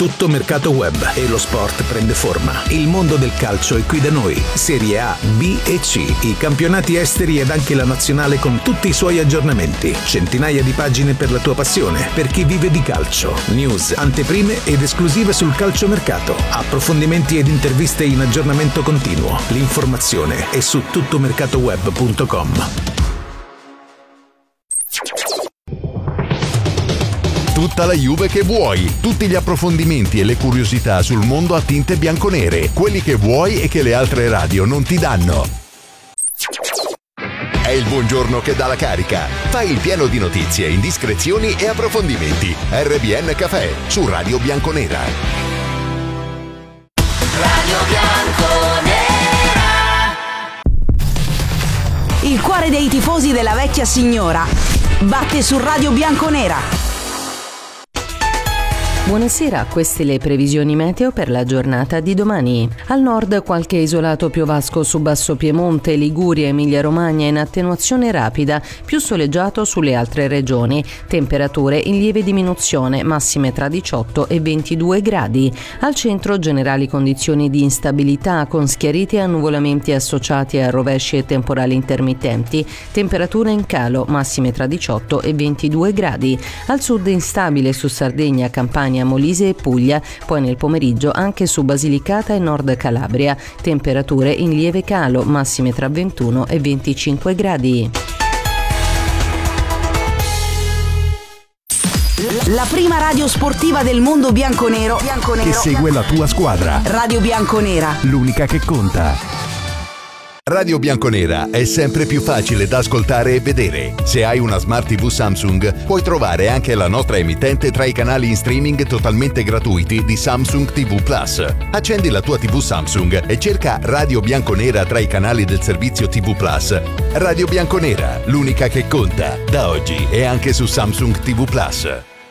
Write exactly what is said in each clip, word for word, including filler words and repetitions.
Tutto Mercato Web e lo sport prende forma. Il mondo del calcio è qui da noi. Serie A, B e C, i campionati esteri ed anche la nazionale con tutti i suoi aggiornamenti. Centinaia di pagine per la tua passione, per chi vive di calcio. News, anteprime ed esclusive sul calciomercato. Approfondimenti ed interviste in aggiornamento continuo. L'informazione è su tuttomercatoweb punto com. Tutta la Juve che vuoi, tutti gli approfondimenti e le curiosità sul mondo a tinte bianconere, quelli che vuoi e che le altre radio non ti danno. È il buongiorno che dà la carica. Fai il pieno di notizie, indiscrezioni e approfondimenti. R B N Café su Radio Bianconera. Radio Bianconera. Il cuore dei tifosi della vecchia signora batte su Radio Bianconera. Buonasera, queste le previsioni meteo per la giornata di domani. Al nord qualche isolato piovasco su Basso Piemonte, Liguria, Emilia Romagna in attenuazione rapida, più soleggiato sulle altre regioni. Temperature in lieve diminuzione, massime tra diciotto e ventidue gradi. Al centro generali condizioni di instabilità con schiariti e annuvolamenti associati a rovesci e temporali intermittenti. Temperature in calo, massime tra diciotto e ventidue gradi. Al sud instabile su Sardegna, Campania, Molise e Puglia, poi nel pomeriggio anche su Basilicata e Nord Calabria. Temperature in lieve calo, massime tra ventuno e venticinque gradi. La prima radio sportiva del mondo bianconero, bianconero che segue la tua squadra. Radio Bianconera, l'unica che conta. Radio Bianconera è sempre più facile da ascoltare e vedere. Se hai una Smart tivù Samsung, puoi trovare anche la nostra emittente tra i canali in streaming totalmente gratuiti di Samsung tivù Plus. Accendi la tua tivù Samsung e cerca Radio Bianconera tra i canali del servizio tivù Plus. Radio Bianconera, l'unica che conta. Da oggi è anche su Samsung tivù Plus.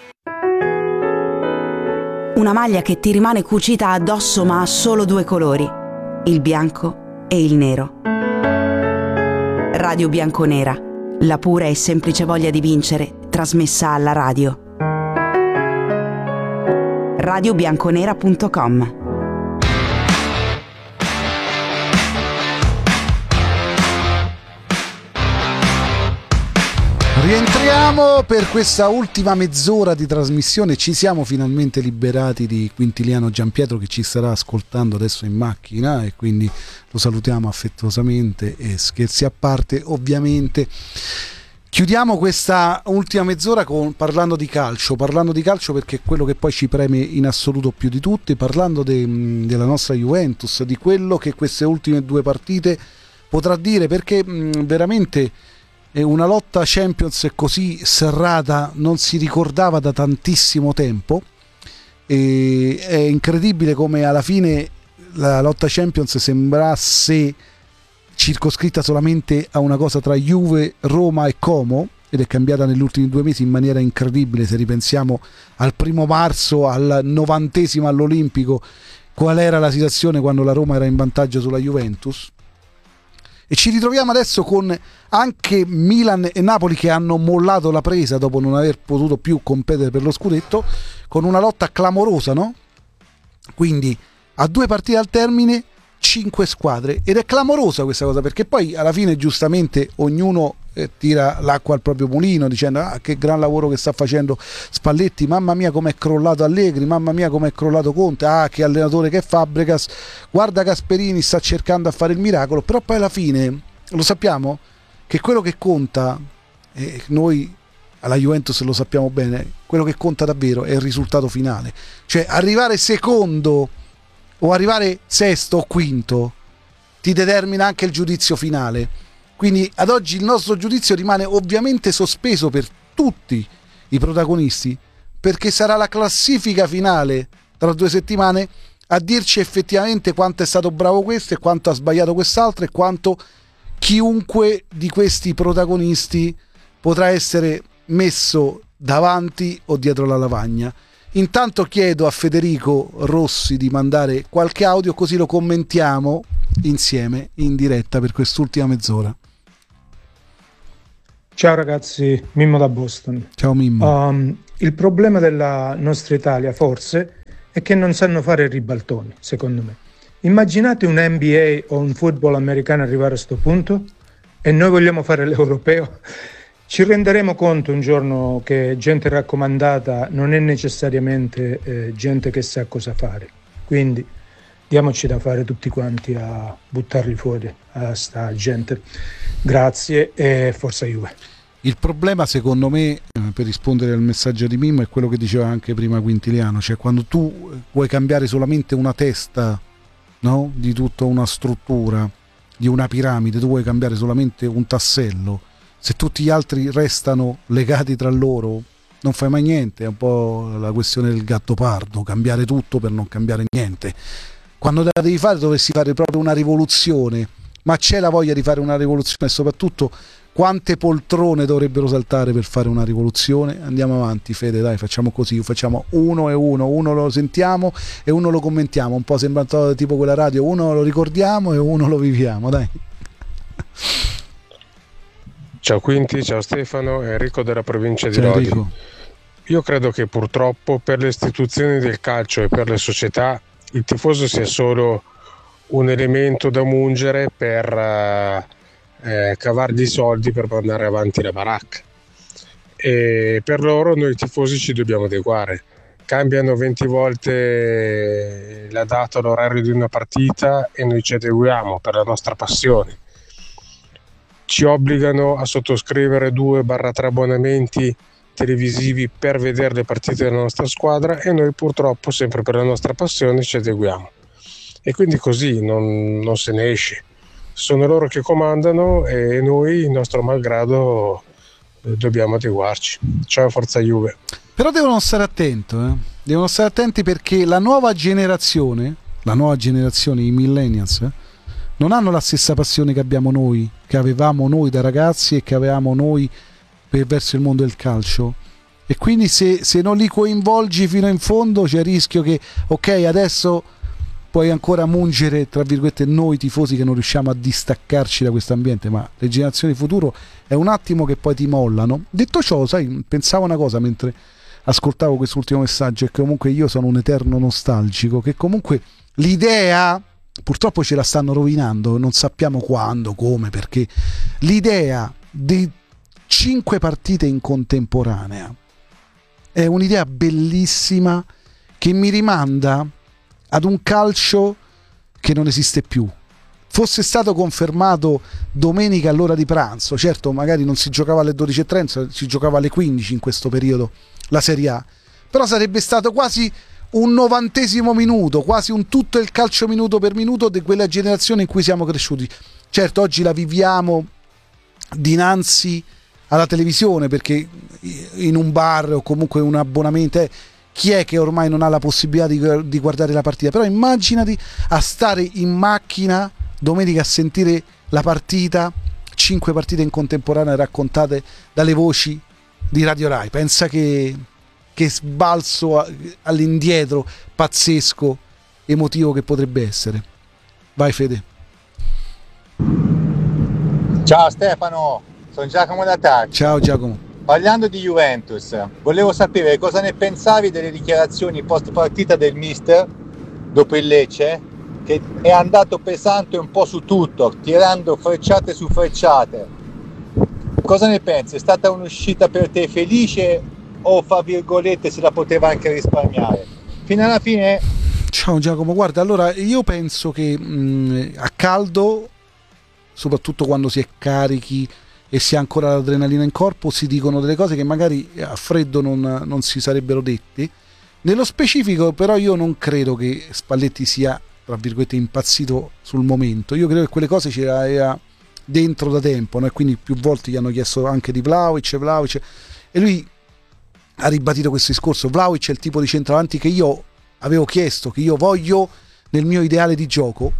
una maglia che ti rimane cucita addosso ma ha solo due colori, il bianco e il nero. Radio Bianconera, la pura e semplice voglia di vincere, trasmessa alla radio. radio bianconera punto com. Rientriamo per questa ultima mezz'ora di trasmissione. Ci siamo finalmente liberati di Quintiliano Giampietro, che ci starà ascoltando adesso in macchina, e quindi lo salutiamo affettuosamente. E scherzi a parte, ovviamente chiudiamo questa ultima mezz'ora con, parlando di calcio parlando di calcio perché è quello che poi ci preme in assoluto più di tutti, parlando de, della nostra Juventus, di quello che queste ultime due partite potrà dire, perché mh, veramente una lotta Champions così serrata non si ricordava da tantissimo tempo, e è incredibile come alla fine la lotta Champions sembrasse circoscritta solamente a una cosa tra Juve, Roma e Como, ed è cambiata negli ultimi due mesi in maniera incredibile. Se ripensiamo al primo marzo, al novantesimo all'Olimpico, qual era la situazione quando la Roma era in vantaggio sulla Juventus. E ci ritroviamo adesso con anche Milan e Napoli che hanno mollato la presa dopo non aver potuto più competere per lo scudetto, con una lotta clamorosa, no? Quindi a due partite al termine, cinque squadre, ed è clamorosa questa cosa, perché poi alla fine giustamente ognuno eh, tira l'acqua al proprio mulino dicendo: ah, che gran lavoro che sta facendo Spalletti, mamma mia come è crollato Allegri, mamma mia come è crollato Conte, ah che allenatore che è Fabregas, guarda Gasperini sta cercando a fare il miracolo. Però poi alla fine lo sappiamo che quello che conta, e noi alla Juventus lo sappiamo bene, quello che conta davvero è il risultato finale, cioè arrivare secondo o arrivare sesto o quinto ti determina anche il giudizio finale. Quindi ad oggi il nostro giudizio rimane ovviamente sospeso per tutti i protagonisti, perché sarà la classifica finale tra due settimane a dirci effettivamente quanto è stato bravo questo e quanto ha sbagliato quest'altro, e quanto chiunque di questi protagonisti potrà essere messo davanti o dietro la lavagna. Intanto chiedo a Federico Rossi di mandare qualche audio, così lo commentiamo insieme in diretta per quest'ultima mezz'ora. Ciao ragazzi, Mimmo da Boston. Ciao Mimmo. Um, il problema della nostra Italia forse e che non sanno fare ribaltoni, secondo me. Immaginate un N B A o un football americano arrivare a sto punto e noi vogliamo fare l'europeo. Ci renderemo conto un giorno che gente raccomandata non è necessariamente eh, gente che sa cosa fare. Quindi diamoci da fare tutti quanti a buttarli fuori a sta gente. Grazie e forza Juve. Il problema secondo me, per rispondere al messaggio di Mimmo, è quello che diceva anche prima Quintiliano, cioè quando tu vuoi cambiare solamente una testa, no? Di tutta una struttura, di una piramide, tu vuoi cambiare solamente un tassello, se tutti gli altri restano legati tra loro non fai mai niente. È un po' la questione del Gattopardo, cambiare tutto per non cambiare niente. Quando la devi fare dovresti fare proprio una rivoluzione, ma c'è la voglia di fare una rivoluzione e soprattutto quante poltrone dovrebbero saltare per fare una rivoluzione? Andiamo avanti, Fede, dai, facciamo così, facciamo uno e uno, uno lo sentiamo e uno lo commentiamo, un po' sembra tipo quella radio, uno lo ricordiamo e uno lo viviamo, dai. Ciao Quinti, ciao Stefano, Enrico della provincia di Ciao, Lodi. Enrico. Io credo che purtroppo per le istituzioni del calcio e per le società il tifoso sia solo un elemento da mungere per eh, eh, cavargli i soldi per mandare avanti la baracca, e per loro noi tifosi ci dobbiamo adeguare. Cambiano venti volte la data, l'orario di una partita e noi ci adeguiamo per la nostra passione. Ci obbligano a sottoscrivere due barra tre abbonamenti televisivi per vedere le partite della nostra squadra e noi purtroppo sempre per la nostra passione ci adeguiamo, e quindi così non, non se ne esce. Sono loro che comandano e noi, il nostro malgrado, eh, dobbiamo adeguarci. Ciao, forza Juve. Però devono stare attenti, eh? Devono stare attenti perché la nuova generazione, la nuova generazione, i millennials, eh, non hanno la stessa passione che abbiamo noi, che avevamo noi da ragazzi e che avevamo noi per verso il mondo del calcio, e quindi se, se non li coinvolgi fino in fondo c'è il rischio che ok, adesso puoi ancora mungere tra virgolette noi tifosi che non riusciamo a distaccarci da questo ambiente, ma le generazioni futuro è un attimo che poi ti mollano. Detto ciò, sai, pensavo una cosa mentre ascoltavo quest'ultimo messaggio, e che comunque io sono un eterno nostalgico, che comunque l'idea purtroppo ce la stanno rovinando, non sappiamo quando, come, perché l'idea di cinque partite in contemporanea è un'idea bellissima che mi rimanda ad un calcio che non esiste più. Fosse stato confermato domenica all'ora di pranzo, certo magari non si giocava alle dodici e trenta, si giocava alle quindici in questo periodo la Serie A, però sarebbe stato quasi un novantesimo minuto, quasi un tutto il calcio minuto per minuto di quella generazione in cui siamo cresciuti. Certo oggi la viviamo dinanzi alla televisione, perché in un bar o comunque un abbonamento eh, chi è che ormai non ha la possibilità di, di guardare la partita? Però immaginati a stare in macchina domenica a sentire la partita, cinque partite in contemporanea raccontate dalle voci di Radio Rai. Pensa che, che sbalzo all'indietro pazzesco, emotivo che potrebbe essere. Vai Fede. Ciao Stefano, sono Giacomo da Tarci. Ciao Giacomo. Parlando di Juventus, volevo sapere cosa ne pensavi delle dichiarazioni post partita del mister dopo il Lecce, che è andato pesante un po' su tutto, tirando frecciate su frecciate. Cosa ne pensi? È stata un'uscita per te felice o, fra virgolette, se la poteva anche risparmiare? Fino alla fine. Ciao Giacomo, guarda, allora io penso che mh, a caldo, soprattutto quando si è carichi e si ha ancora l'adrenalina in corpo, si dicono delle cose che magari a freddo non, non si sarebbero dette. Nello specifico però io non credo che Spalletti sia, tra virgolette, impazzito sul momento. Io credo che quelle cose ce l'aveva dentro da tempo, no? E quindi più volte gli hanno chiesto anche di Vlahovic, Vlahovic, e lui ha ribadito questo discorso. Vlahovic è il tipo di centravanti che io avevo chiesto, che io voglio nel mio ideale di gioco,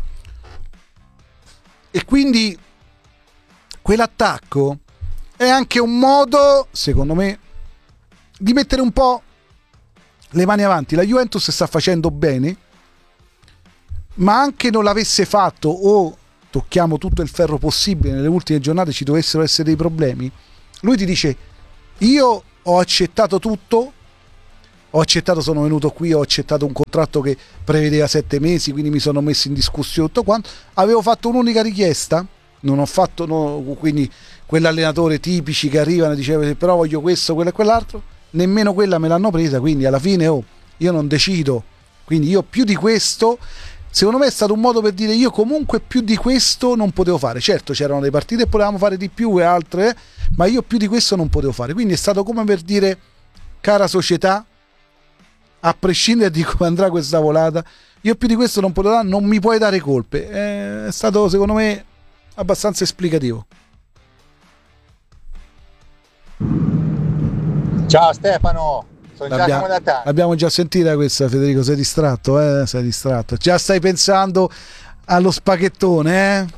e quindi quell'attacco è anche un modo, secondo me, di mettere un po' le mani avanti. La Juventus sta facendo bene, ma anche non l'avesse fatto, o tocchiamo tutto il ferro possibile, nelle ultime giornate ci dovessero essere dei problemi, lui ti dice: io ho accettato tutto ho accettato, sono venuto qui, ho accettato un contratto che prevedeva sette mesi, quindi mi sono messo in discussione tutto quanto. Avevo fatto un'unica richiesta, non ho fatto no, quindi quell'allenatore tipici che arrivano e diceva però voglio questo, quello e quell'altro, nemmeno quella me l'hanno presa, quindi alla fine oh, io non decido, quindi io più di questo, secondo me è stato un modo per dire io comunque più di questo non potevo fare. Certo c'erano delle partite e potevamo fare di più e altre, ma io più di questo non potevo fare, quindi è stato come per dire cara società, a prescindere di come andrà questa volata, io più di questo non potevo dare, non mi puoi dare colpe. È stato secondo me abbastanza esplicativo. Ciao Stefano, sono Giacomo da Tano. L'abbiamo già sentita questa, Federico, sei distratto, eh? Sei distratto. Già stai pensando allo spaghettone, eh?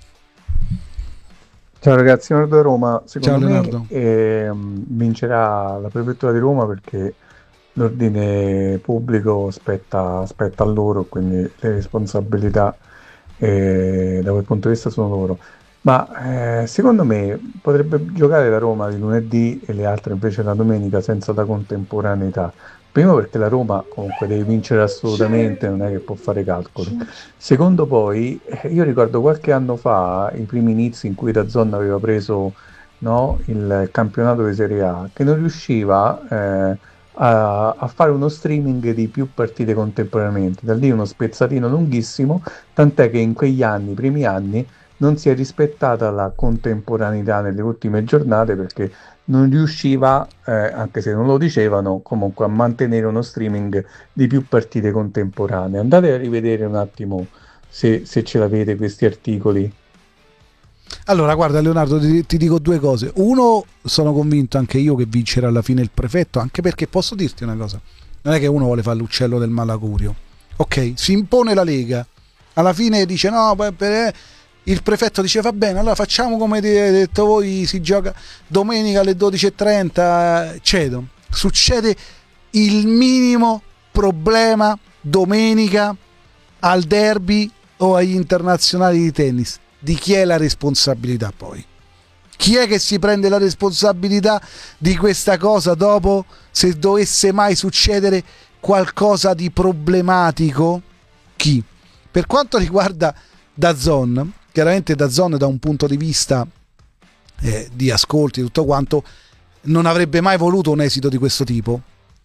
Ciao ragazzi, Leonardo da Roma. Secondo Ciao, me Leonardo. eh, vincerà la prefettura di Roma perché l'ordine pubblico spetta, spetta a loro, quindi le responsabilità eh, da quel punto di vista sono loro. Ma eh, secondo me potrebbe giocare la Roma di lunedì e le altre invece la domenica senza la contemporaneità. Primo perché la Roma comunque deve vincere assolutamente, non è che può fare calcoli. Secondo poi, eh, io ricordo qualche anno fa, i primi inizi in cui DAZN aveva preso no, il campionato di Serie A, che non riusciva eh, a, a fare uno streaming di più partite contemporaneamente. Da lì uno spezzatino lunghissimo, tant'è che in quegli anni, i primi anni, non si è rispettata la contemporaneità nelle ultime giornate perché non riusciva, eh, anche se non lo dicevano, comunque a mantenere uno streaming di più partite contemporanee. Andate a rivedere un attimo se, se ce l'avete questi articoli. Allora guarda Leonardo, ti, ti dico due cose. Uno, sono convinto anche io che vincerà alla fine il prefetto, anche perché posso dirti una cosa, non è che uno vuole fare l'uccello del malaugurio, ok, si impone la Lega, alla fine dice no, per, per, il prefetto dice va bene, allora facciamo come avete detto voi, si gioca domenica alle dodici e trenta, cedo. Succede il minimo problema domenica al derby o agli internazionali di tennis. Di chi è la responsabilità poi? Chi è che si prende la responsabilità di questa cosa dopo, se dovesse mai succedere qualcosa di problematico? Chi? Per quanto riguarda DAZN, chiaramente DAZN da un punto di vista eh, di ascolti tutto quanto non avrebbe mai voluto un esito di questo tipo,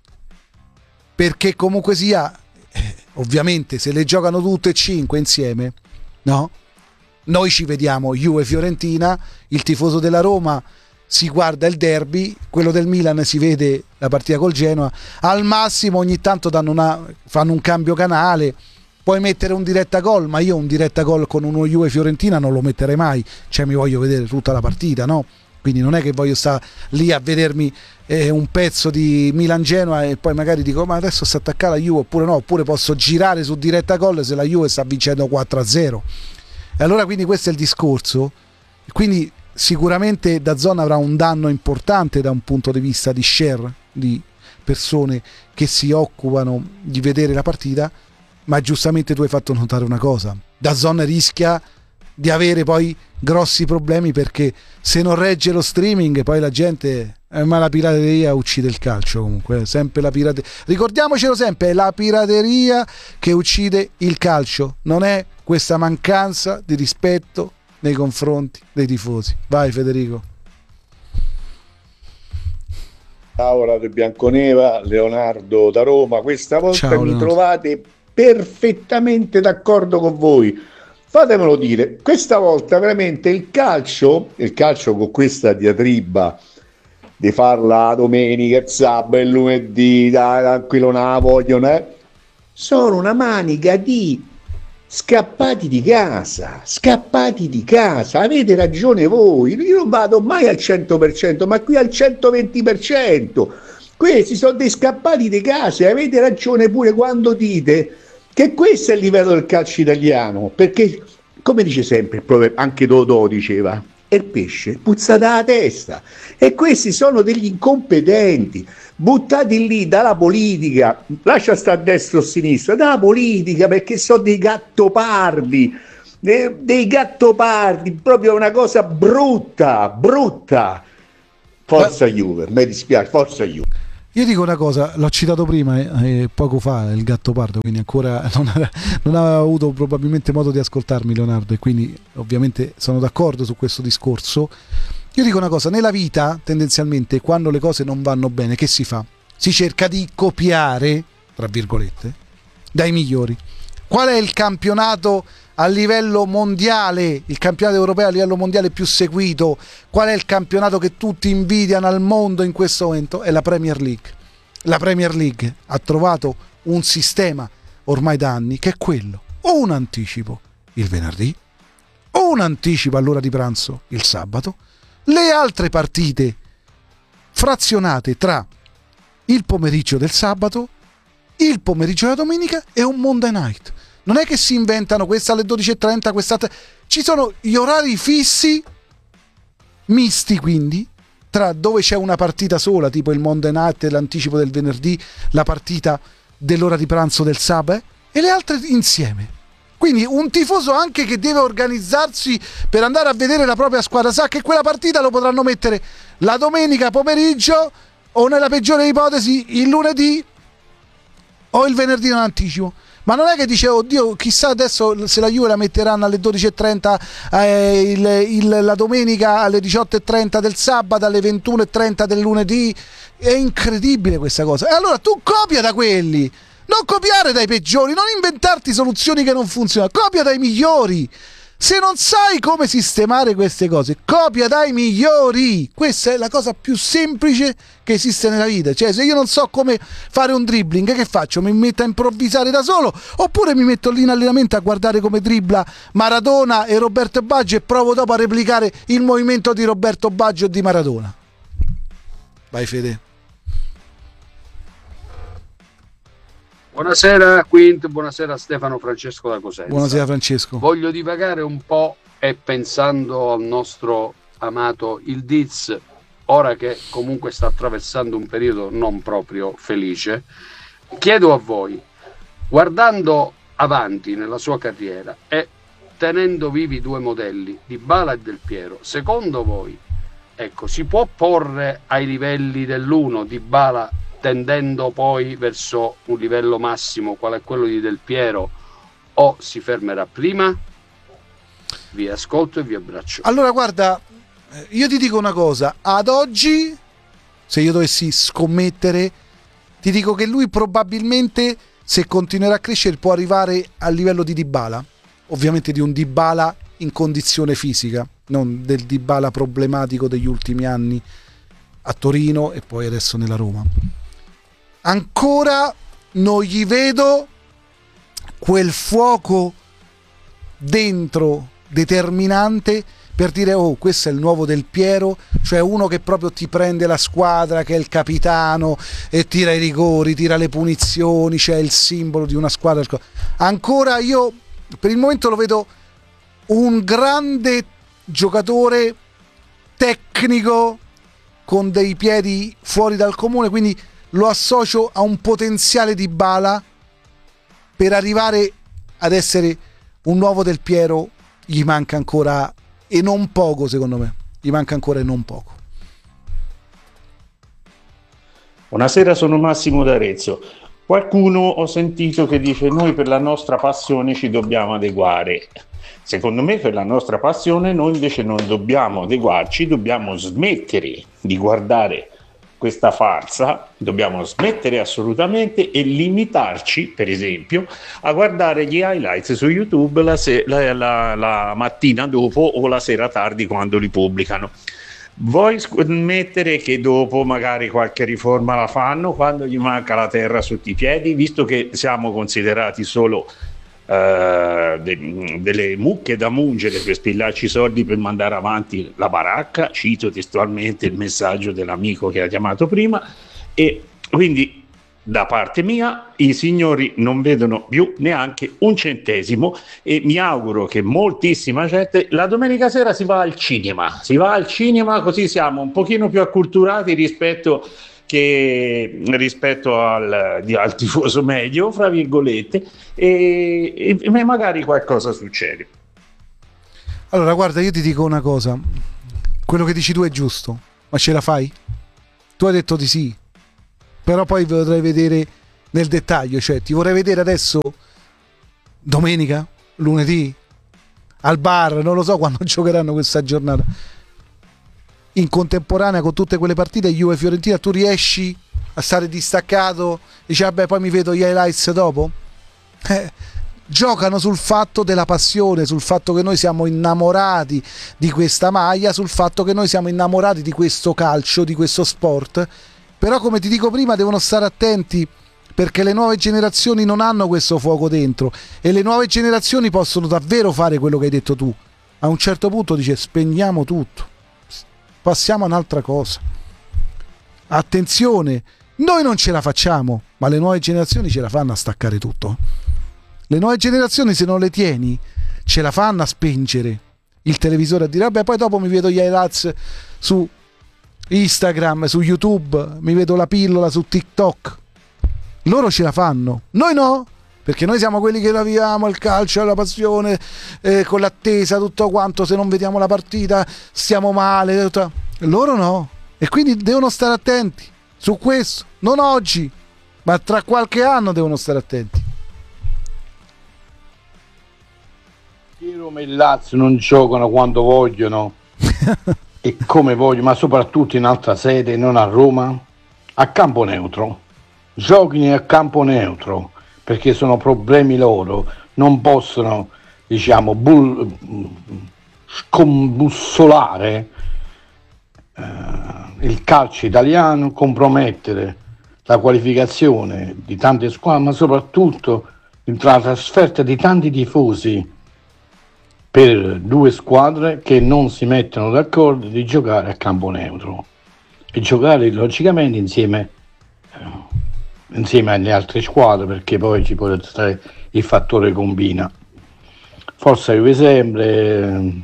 perché comunque sia eh, ovviamente se le giocano tutte e cinque insieme, no? Noi ci vediamo Juve Fiorentina, il tifoso della Roma si guarda il derby, quello del Milan si vede la partita col Genoa, al massimo ogni tanto danno una, fanno un cambio canale. Puoi mettere un diretta gol, ma io un diretta gol con uno Juve Fiorentina non lo metterei mai, cioè mi voglio vedere tutta la partita, no? Quindi non è che voglio stare lì a vedermi eh, un pezzo di Milan Genoa e poi magari dico ma adesso sta attaccata la Juve oppure no, oppure posso girare su diretta gol se la Juve sta vincendo quattro a zero. E allora quindi questo è il discorso. Quindi sicuramente DAZN avrà un danno importante da un punto di vista di share di persone che si occupano di vedere la partita. Ma giustamente tu hai fatto notare una cosa, DAZN rischia di avere poi grossi problemi perché se non regge lo streaming poi la gente eh, ma la pirateria uccide il calcio, comunque sempre la pirateria, ricordiamocelo sempre, è la pirateria che uccide il calcio, non è questa mancanza di rispetto nei confronti dei tifosi. Vai Federico. Ciao Radio Bianconera, Leonardo da Roma, questa volta Ciao, mi Leonardo. trovate perfettamente d'accordo con voi, fatemelo dire, questa volta veramente il calcio, il calcio con questa diatriba di farla domenica, il sabato, il lunedì, da quello non la vogliono, eh? Sono una manica di scappati di casa, scappati di casa, avete ragione voi, io non vado mai al cento per cento, ma qui al centoventi per cento. Questi sono dei scappati di casa e avete ragione pure quando dite che questo è il livello del calcio italiano, perché come dice sempre il proverbio, anche Dodò diceva, e il pesce puzza dalla testa, e questi sono degli incompetenti buttati lì dalla politica, lascia stare a destra o a sinistra, dalla politica, perché sono dei gattopardi, dei, dei gattopardi, proprio una cosa brutta, brutta. Forza Juve, mi dispiace, forza Juve. Io dico una cosa, l'ho citato prima eh, poco fa, il Gattopardo, quindi ancora non ha, non ha avuto probabilmente modo di ascoltarmi Leonardo, e quindi ovviamente sono d'accordo su questo discorso. Io dico una cosa, nella vita tendenzialmente quando le cose non vanno bene che si fa? Si cerca di copiare, tra virgolette, dai migliori. Qual è il campionato a livello mondiale, il campionato europeo a livello mondiale più seguito? Qual è il campionato che tutti invidiano al mondo in questo momento? È la Premier League. La Premier League ha trovato un sistema ormai da anni che è quello: o un anticipo il venerdì, o un anticipo all'ora di pranzo il sabato, le altre partite frazionate tra il pomeriggio del sabato, il pomeriggio della domenica e un Monday night. Non è che si inventano questa alle dodici e trenta, quest'altra. Ci sono gli orari fissi, misti quindi, tra dove c'è una partita sola, tipo il Monday night, l'anticipo del venerdì, la partita dell'ora di pranzo del sabato, e le altre insieme. Quindi un tifoso anche che deve organizzarsi per andare a vedere la propria squadra sa che quella partita lo potranno mettere la domenica pomeriggio, o nella peggiore ipotesi il lunedì o il venerdì in anticipo. Ma non è che dice oddio chissà adesso se la Juve la metteranno alle dodici e trenta eh, il, il, la domenica, alle diciotto e trenta del sabato, alle ventuno e trenta del lunedì. È incredibile questa cosa. E allora tu copia da quelli, non copiare dai peggiori, non inventarti soluzioni che non funzionano, copia dai migliori. Se non sai come sistemare queste cose, copia dai migliori. Questa è la cosa più semplice che esiste nella vita. Cioè, se io non so come fare un dribbling, che faccio? Mi metto a improvvisare da solo, oppure mi metto lì in allenamento a guardare come dribbla Maradona e Roberto Baggio e provo dopo a replicare il movimento di Roberto Baggio e di Maradona. Vai Fede. Buonasera Quint, buonasera Stefano Francesco da Cosenza. Buonasera Francesco. Voglio divagare un po' e pensando al nostro amato il Diz, ora che comunque sta attraversando un periodo non proprio felice, chiedo a voi, guardando avanti nella sua carriera e tenendo vivi due modelli, Dybala e Del Piero, secondo voi, ecco, si può porre ai livelli dell'uno Dybala tendendo poi verso un livello massimo qual è quello di Del Piero, o si fermerà prima? Vi ascolto e vi abbraccio. Allora guarda, io ti dico una cosa, ad oggi se io dovessi scommettere ti dico che lui probabilmente, se continuerà a crescere, può arrivare al livello di Dybala, ovviamente di un Dybala in condizione fisica, non del Dybala problematico degli ultimi anni a Torino e poi adesso nella Roma. Ancora non gli vedo quel fuoco dentro determinante per dire oh, questo è il nuovo Del Piero, cioè uno che proprio ti prende la squadra, che è il capitano e tira i rigori, tira le punizioni, c'è il simbolo di una squadra. Ancora io per il momento lo vedo un grande giocatore tecnico con dei piedi fuori dal comune, quindi lo associo a un potenziale Dybala. Per arrivare ad essere un nuovo Del Piero gli manca ancora, e non poco, secondo me gli manca ancora e non poco. Buonasera, sono Massimo d'Arezzo. Qualcuno ho sentito che dice noi per la nostra passione ci dobbiamo adeguare. Secondo me per la nostra passione noi invece non dobbiamo adeguarci, dobbiamo smettere di guardare questa farsa, dobbiamo smettere assolutamente e limitarci, per esempio, a guardare gli highlights su YouTube la, se- la, la, la mattina dopo o la sera tardi quando li pubblicano. Vuoi scommettere che dopo magari qualche riforma la fanno quando gli manca la terra sotto i piedi, visto che siamo considerati solo Uh, de- delle mucche da mungere per spillarci soldi per mandare avanti la baracca, cito testualmente il messaggio dell'amico che ha chiamato prima, e quindi da parte mia i signori non vedono più neanche un centesimo e mi auguro che moltissima gente la domenica sera si va al cinema, si va al cinema così siamo un pochino più acculturati rispetto che rispetto al, al tifoso medio, fra virgolette, e, e magari qualcosa succede. Allora guarda, io ti dico una cosa, quello che dici tu è giusto, ma ce la fai? Tu hai detto di sì, però poi vi vorrei vedere nel dettaglio, cioè ti vorrei vedere adesso domenica, lunedì, al bar, non lo so quando giocheranno questa giornata, in contemporanea con tutte quelle partite Juve Fiorentina, tu riesci a stare distaccato, dici vabbè poi mi vedo gli highlights dopo? Eh, giocano sul fatto della passione, sul fatto che noi siamo innamorati di questa maglia, sul fatto che noi siamo innamorati di questo calcio, di questo sport, però come ti dico prima devono stare attenti, perché le nuove generazioni non hanno questo fuoco dentro e le nuove generazioni possono davvero fare quello che hai detto tu. A un certo punto dice spegniamo tutto, passiamo a un'altra cosa. Attenzione, noi non ce la facciamo, ma le nuove generazioni ce la fanno a staccare tutto. Le nuove generazioni se non le tieni ce la fanno a spengere il televisore, a dire vabbè poi dopo mi vedo gli highlights su Instagram, su YouTube, mi vedo la pillola su TikTok. Loro ce la fanno, noi no, perché noi siamo quelli che la viviamo il calcio, la passione, eh, con l'attesa, tutto quanto, se non vediamo la partita stiamo male, tutto. Loro no, e quindi devono stare attenti su questo, non oggi, ma tra qualche anno devono stare attenti. I Roma e il Lazio non giocano quando vogliono e come vogliono, ma soprattutto in altra sede, non a Roma, a campo neutro. Giochino a campo neutro, perché sono problemi loro, non possono, diciamo, bull, scombussolare eh, il calcio italiano, compromettere la qualificazione di tante squadre, ma soprattutto la trasferta di tanti tifosi per due squadre che non si mettono d'accordo di giocare a campo neutro e giocare logicamente insieme eh, insieme alle altre squadre, perché poi ci può stare il fattore combina. Forza Juve sempre,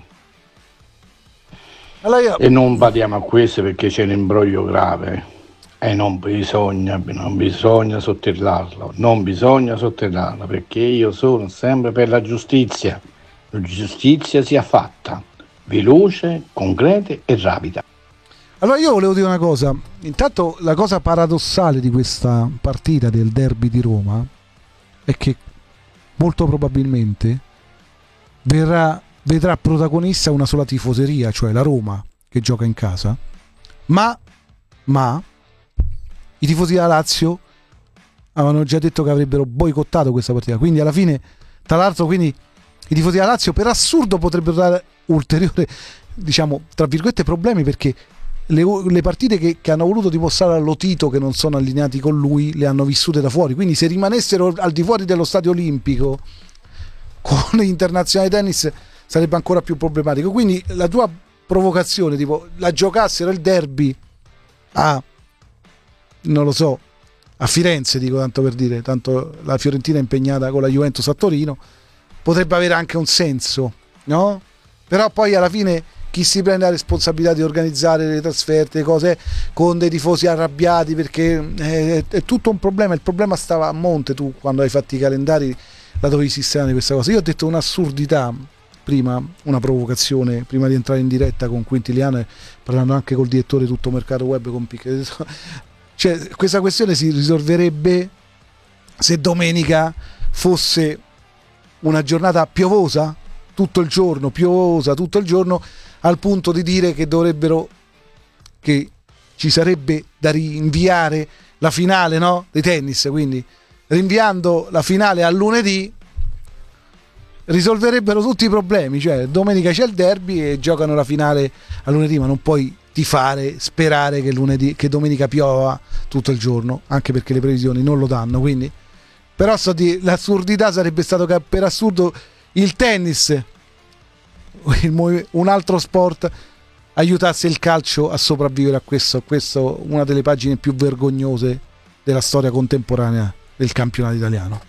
allora io... e non badiamo a questo perché c'è un imbroglio grave e non bisogna non bisogna sotterrarlo, non bisogna sotterrarlo, perché io sono sempre per la giustizia. La giustizia sia fatta veloce, concreta e rapida. Allora io volevo dire una cosa, intanto la cosa paradossale di questa partita del derby di Roma è che molto probabilmente verrà, vedrà protagonista una sola tifoseria, cioè la Roma che gioca in casa, ma, ma i tifosi della Lazio avevano già detto che avrebbero boicottato questa partita, quindi alla fine, tra l'altro, quindi i tifosi della Lazio per assurdo potrebbero dare ulteriore, diciamo, tra virgolette problemi, perché Le, le partite che, che hanno voluto dimostrare a Lotito che non sono allineati con lui le hanno vissute da fuori, quindi se rimanessero al di fuori dello stadio olimpico con l'internazionale tennis sarebbe ancora più problematico. Quindi la tua provocazione, tipo la giocassero il derby a non lo so a Firenze, dico tanto per dire, tanto la Fiorentina è impegnata con la Juventus a Torino, potrebbe avere anche un senso, no? Però poi alla fine chi si prende la responsabilità di organizzare le trasferte, le cose con dei tifosi arrabbiati, perché è, è tutto un problema. Il problema stava a monte, tu quando hai fatto i calendari la dovevi sistemare questa cosa. Io ho detto un'assurdità prima, una provocazione prima di entrare in diretta con Quintiliano, parlando anche col direttore di Tutto Mercato Web con Picche. Cioè questa questione si risolverebbe se domenica fosse una giornata piovosa tutto il giorno, piovosa tutto il giorno, al punto di dire che dovrebbero, che ci sarebbe da rinviare la finale, no? Di tennis, quindi rinviando la finale a lunedì risolverebbero tutti i problemi, cioè domenica c'è il derby e giocano la finale a lunedì, ma non puoi tifare, sperare che lunedì, che domenica piova tutto il giorno, anche perché le previsioni non lo danno, quindi però so di, l'assurdità sarebbe stato che per assurdo il tennis, un altro sport, aiutasse il calcio a sopravvivere a questo, questo una delle pagine più vergognose della storia contemporanea del campionato italiano.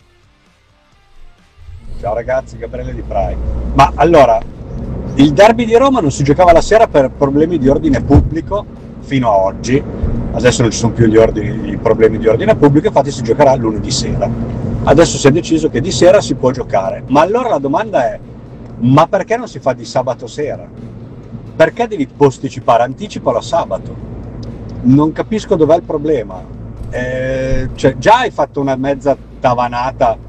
Ciao ragazzi, Gabriele Di Prai. Ma allora, il derby di Roma non si giocava la sera per problemi di ordine pubblico fino a oggi, adesso non ci sono più gli, ordini, i problemi di ordine pubblico, infatti si giocherà lunedì sera. Adesso si è deciso che di sera si può giocare, ma allora la domanda è: ma perché non si fa di sabato sera? Perché devi posticipare? Anticipalo a sabato. Non capisco dov'è il problema. eh, cioè, già hai fatto una mezza tavanata